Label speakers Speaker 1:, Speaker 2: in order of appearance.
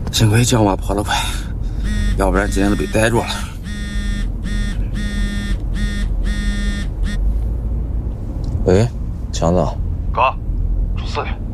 Speaker 1: 幸亏江娃跑得快，要不然今天都被逮住了。
Speaker 2: 喂，强子。
Speaker 3: 哥，出事了。